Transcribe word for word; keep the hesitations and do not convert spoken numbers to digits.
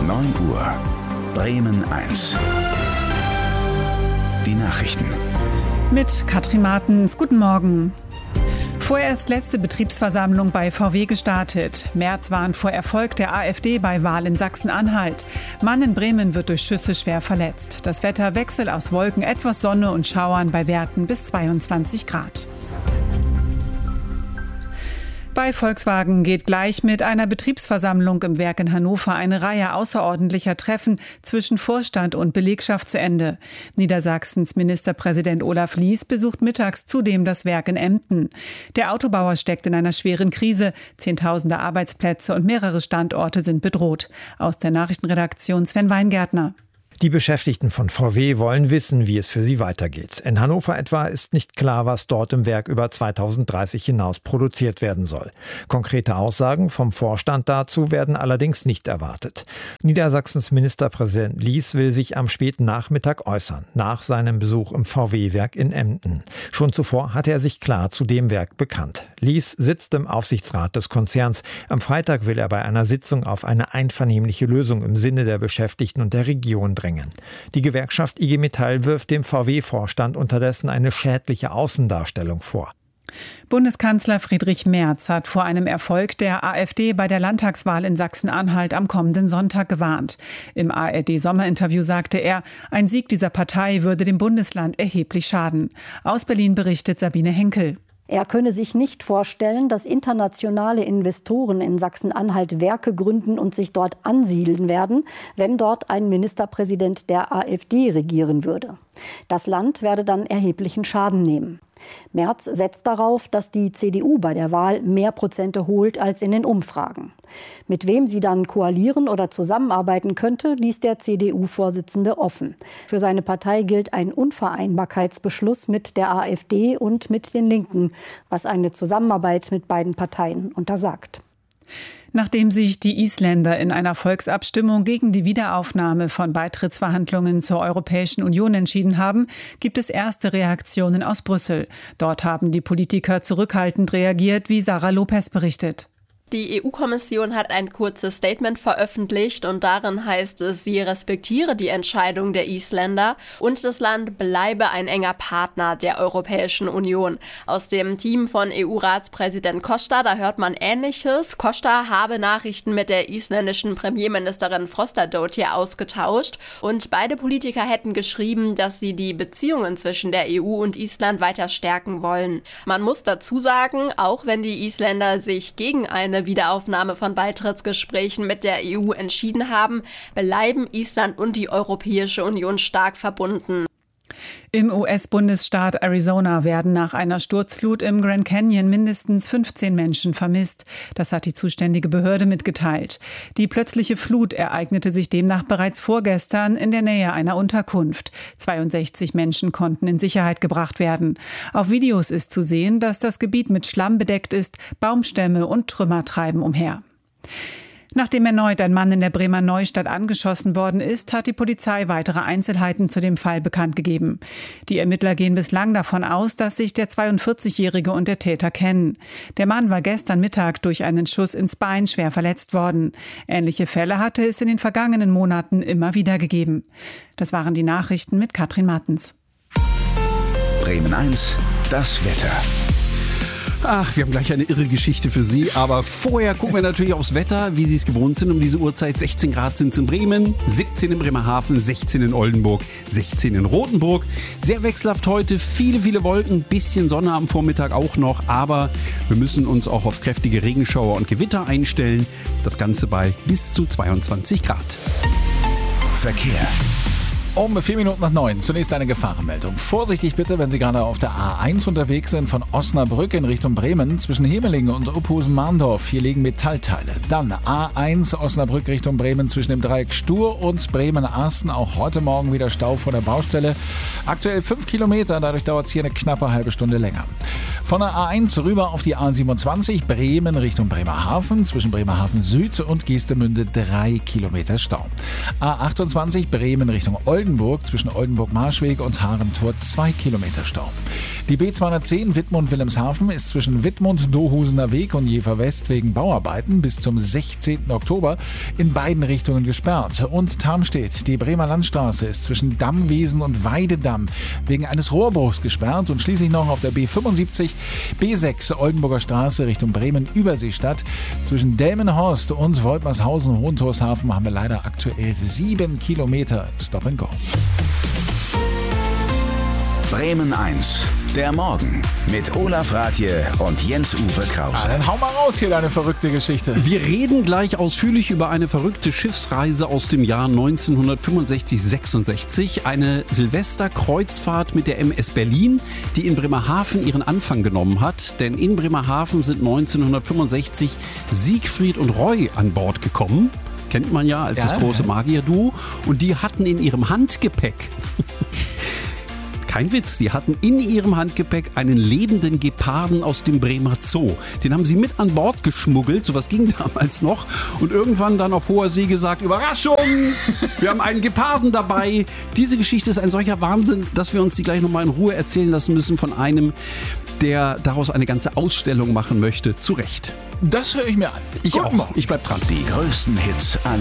neun Uhr. Bremen eins. Die Nachrichten. Mit Katrin Martens. Guten Morgen. Vorerst letzte Betriebsversammlung bei V W gestartet. Merz warnt vor Erfolg der AfD bei Wahl in Sachsen-Anhalt. Mann in Bremen wird durch Schüsse schwer verletzt. Das Wetter Wechsel aus Wolken, etwas Sonne und Schauern bei Werten bis zweiundzwanzig Grad. Bei Volkswagen geht gleich mit einer Betriebsversammlung im Werk in Hannover eine Reihe außerordentlicher Treffen zwischen Vorstand und Belegschaft zu Ende. Niedersachsens Ministerpräsident Olaf Lies besucht mittags zudem das Werk in Emden. Der Autobauer steckt in einer schweren Krise. Zehntausende Arbeitsplätze und mehrere Standorte sind bedroht. Aus der Nachrichtenredaktion Sven Weingärtner. Die Beschäftigten von V W wollen wissen, wie es für sie weitergeht. In Hannover etwa ist nicht klar, was dort im Werk über zweitausenddreißig hinaus produziert werden soll. Konkrete Aussagen vom Vorstand dazu werden allerdings nicht erwartet. Niedersachsens Ministerpräsident Lies will sich am späten Nachmittag äußern, nach seinem Besuch im V W-Werk in Emden. Schon zuvor hatte er sich klar zu dem Werk bekannt. Lies sitzt im Aufsichtsrat des Konzerns. Am Freitag will er bei einer Sitzung auf eine einvernehmliche Lösung im Sinne der Beschäftigten und der Region drängen. Die Gewerkschaft I G Metall wirft dem V W-Vorstand unterdessen eine schädliche Außendarstellung vor. Bundeskanzler Friedrich Merz hat vor einem Erfolg der AfD bei der Landtagswahl in Sachsen-Anhalt am kommenden Sonntag gewarnt. Im A R D-Sommerinterview sagte er, ein Sieg dieser Partei würde dem Bundesland erheblich schaden. Aus Berlin berichtet Sabine Henkel. Er könne sich nicht vorstellen, dass internationale Investoren in Sachsen-Anhalt Werke gründen und sich dort ansiedeln werden, wenn dort ein Ministerpräsident der AfD regieren würde. Das Land werde dann erheblichen Schaden nehmen. Merz setzt darauf, dass die C D U bei der Wahl mehr Prozente holt als in den Umfragen. Mit wem sie dann koalieren oder zusammenarbeiten könnte, ließ der C D U-Vorsitzende offen. Für seine Partei gilt ein Unvereinbarkeitsbeschluss mit der AfD und mit den Linken, was eine Zusammenarbeit mit beiden Parteien untersagt. Nachdem sich die Isländer in einer Volksabstimmung gegen die Wiederaufnahme von Beitrittsverhandlungen zur Europäischen Union entschieden haben, gibt es erste Reaktionen aus Brüssel. Dort haben die Politiker zurückhaltend reagiert, wie Sarah Lopez berichtet. Die E U-Kommission hat ein kurzes Statement veröffentlicht und darin heißt es, sie respektiere die Entscheidung der Isländer und das Land bleibe ein enger Partner der Europäischen Union. Aus dem Team von E U-Ratspräsident Costa, da hört man Ähnliches. Costa habe Nachrichten mit der isländischen Premierministerin Frostadóttir ausgetauscht und beide Politiker hätten geschrieben, dass sie die Beziehungen zwischen der E U und Island weiter stärken wollen. Man muss dazu sagen, auch wenn die Isländer sich gegen eine Wiederaufnahme von Beitrittsgesprächen mit der E U entschieden haben, bleiben Island und die Europäische Union stark verbunden. Im U S-Bundesstaat Arizona werden nach einer Sturzflut im Grand Canyon mindestens fünfzehn Menschen vermisst. Das hat die zuständige Behörde mitgeteilt. Die plötzliche Flut ereignete sich demnach bereits vorgestern in der Nähe einer Unterkunft. zweiundsechzig Menschen konnten in Sicherheit gebracht werden. Auf Videos ist zu sehen, dass das Gebiet mit Schlamm bedeckt ist, Baumstämme und Trümmer treiben umher. Nachdem erneut ein Mann in der Bremer Neustadt angeschossen worden ist, hat die Polizei weitere Einzelheiten zu dem Fall bekannt gegeben. Die Ermittler gehen bislang davon aus, dass sich der zweiundvierzigjährige und der Täter kennen. Der Mann war gestern Mittag durch einen Schuss ins Bein schwer verletzt worden. Ähnliche Fälle hatte es in den vergangenen Monaten immer wieder gegeben. Das waren die Nachrichten mit Katrin Martens. Bremen eins, das Wetter. Ach, wir haben gleich eine irre Geschichte für Sie, aber vorher gucken wir natürlich aufs Wetter, wie Sie es gewohnt sind um diese Uhrzeit. sechzehn Grad sind es in Bremen, siebzehn in Bremerhaven, sechzehn in Oldenburg, sechzehn in Rothenburg. Sehr wechselhaft heute, viele, viele Wolken, bisschen Sonne am Vormittag auch noch, aber wir müssen uns auch auf kräftige Regenschauer und Gewitter einstellen. Das Ganze bei bis zu zweiundzwanzig Grad. Verkehr. Um vier Minuten nach neun. Zunächst eine Gefahrenmeldung. Vorsichtig bitte, wenn Sie gerade auf der A eins unterwegs sind von Osnabrück in Richtung Bremen zwischen Hemelingen und Uphusen-Mahndorf. Hier liegen Metallteile. Dann A eins Osnabrück Richtung Bremen zwischen dem Dreieck Stur und Bremen-Arsten. Auch heute Morgen wieder Stau vor der Baustelle. Aktuell fünf Kilometer, dadurch dauert es hier eine knappe halbe Stunde länger. Von der A eins rüber auf die A siebenundzwanzig Bremen Richtung Bremerhaven. Zwischen Bremerhaven Süd und Geestemünde drei Kilometer Stau. A achtundzwanzig Bremen Richtung Oldenburg. Oldenburg zwischen Oldenburg-Marschweg und Harentor zwei Kilometer Stau. Die B zweihundertzehn Wittmund-Wilhelmshaven ist zwischen Wittmund-Dohusener Weg und Jever West wegen Bauarbeiten bis zum sechzehnten Oktober in beiden Richtungen gesperrt. Und Tarmstedt, die Bremer Landstraße ist zwischen Dammwiesen und Weidedamm wegen eines Rohrbruchs gesperrt. Und schließlich noch auf der B fünfundsiebzig B sechs Oldenburger Straße Richtung Bremen-Überseestadt zwischen Delmenhorst und Woltmershausen-Hohentorshafen haben wir leider aktuell sieben Kilometer Stop and Go. Bremen eins, der Morgen mit Olaf Rathje und Jens-Uwe Krause. Ah, dann hau mal raus hier deine verrückte Geschichte. Wir reden gleich ausführlich über eine verrückte Schiffsreise aus dem Jahr neunzehnhundertfünfundsechzig sechsundsechzig. Eine Silvesterkreuzfahrt mit der M S Berlin, die in Bremerhaven ihren Anfang genommen hat. Denn in Bremerhaven sind neunzehnhundertfünfundsechzig Siegfried und Roy an Bord gekommen. Kennt man ja als ja, das große ja. Magier-Duo. Und die hatten in ihrem Handgepäck... Kein Witz, die hatten in ihrem Handgepäck einen lebenden Geparden aus dem Bremer Zoo. Den haben sie mit an Bord geschmuggelt, sowas ging damals noch. Und irgendwann dann auf hoher See gesagt, Überraschung, wir haben einen Geparden dabei. Diese Geschichte ist ein solcher Wahnsinn, dass wir uns die gleich nochmal in Ruhe erzählen lassen müssen von einem, der daraus eine ganze Ausstellung machen möchte. Zu Recht. Das höre ich mir an. Ich auch. Ich bleib dran. Die größten Hits aller